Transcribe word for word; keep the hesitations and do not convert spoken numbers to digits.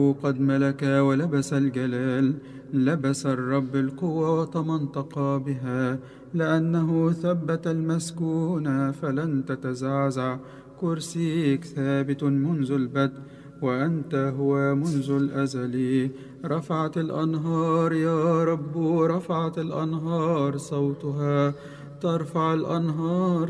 قد ملك ولبس الجلال، لبس الرب القوة ومنطق بها، لأنه ثبت المسكون فلن تتزعزع. كرسيك ثابت منذ البدء، وأنت هو منذ الأزل. رفعت الأنهار يا رب، رفعت الأنهار صوتها، ترفع الأنهار